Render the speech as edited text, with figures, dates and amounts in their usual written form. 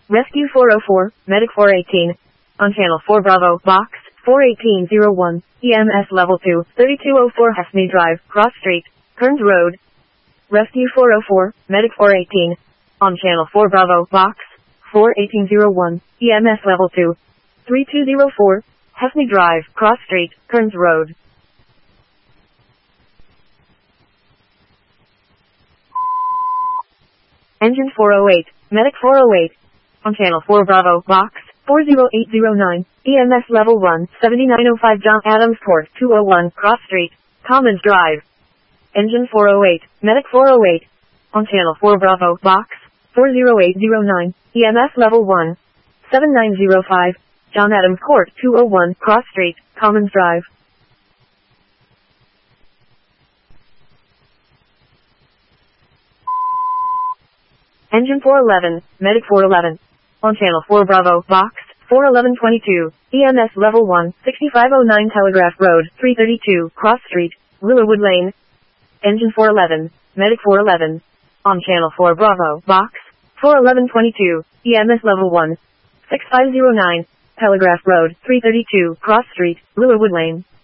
Rescue 404, Medic 418. On Channel 4 Bravo, Box 41801, EMS Level 2, 3204 Hesney Drive, Cross Street, Kearns Road. Rescue 404, Medic 418. On Channel 4 Bravo, Box 41801, EMS Level 2, 3204, Hesney Drive, Cross Street, Kearns Road. Engine 408, Medic 408. On Channel 4 Bravo, Box 40809, EMS Level 1, 7905 John Adams Court, 201, Cross Street, Commons Drive. Engine 408, Medic 408. On Channel 4 Bravo, Box 40809, EMS Level 1, 7905, John Adams Court, 201, Cross Street, Commons Drive. Engine 411, Medic 411. On Channel 4 Bravo, Box 41122, EMS Level 1, 6509 Telegraph Road, 332, Cross Street, Willowwood Lane. Engine 411, Medic 411. On Channel 4 Bravo, Box 41122, EMS Level 1, 6509, Telegraph Road, 332, Cross Street, Willowwood Lane.